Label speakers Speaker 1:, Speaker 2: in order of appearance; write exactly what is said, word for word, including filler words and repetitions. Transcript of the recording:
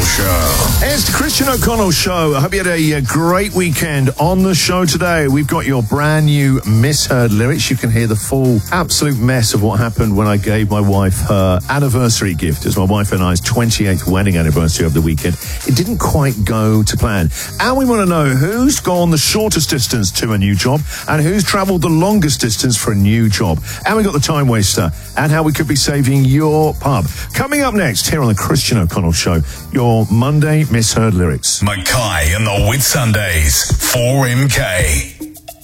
Speaker 1: Show.
Speaker 2: It's the Christian O'Connell Show. I hope you had a, a great weekend. On the show today, we've got your brand new misheard lyrics. You can hear the full absolute mess of what happened when I gave my wife her anniversary gift. It was my wife and I's twenty-eighth wedding anniversary over the weekend. It didn't quite go to plan. And we want to know who's gone the shortest distance to a new job and who's travelled the longest distance for a new job. And we got the time waster and how we could be saving your pub. Coming up next here on the Christian O'Connell Show, your Monday misheard lyrics.
Speaker 1: Mackay and the Whitsundays, four M K.